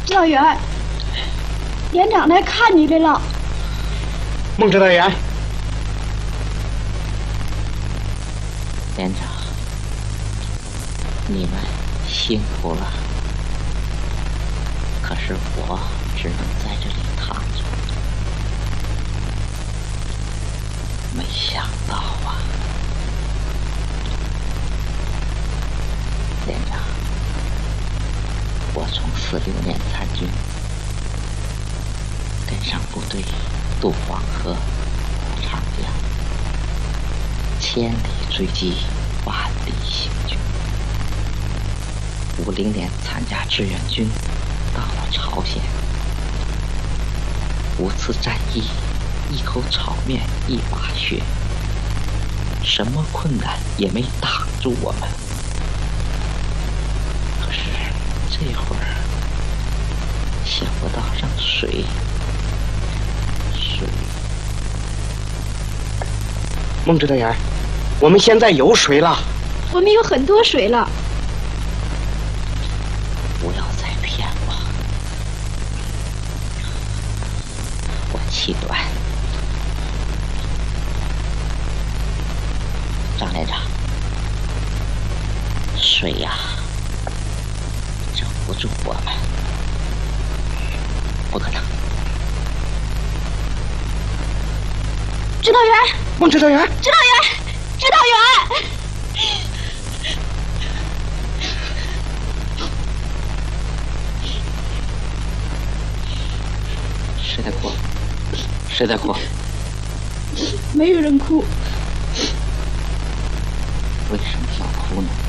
指导员，连长来看你来了。 孟指导员， 连长，你们辛苦了。可是我只能在这里躺着。没想到啊，连长，我从46年参军，跟上部队渡黄河、过长江，千里追击，万里行军。50年参加志愿军，到了朝鲜，5次战役，一口炒面，一把血，什么困难也没挡住我们。可是这会儿想不到让水。 孟指导员，我们现在有水了。 我们有很多水了。 不要再骗我，我气短。张连长，水呀，整不住我们，不可能。 指导员， 孟指导员， 指导员，指导员。 谁在哭？谁在哭？ 没有人哭。 为什么要哭呢？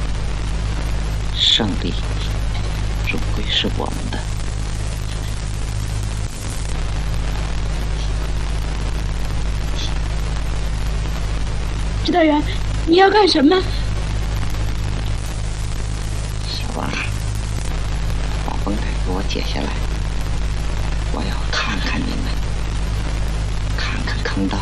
胜利终归是我们的。 指导员，你要干什么？ 小王，把绷带给我解下来，我要看看你们，看看坑道。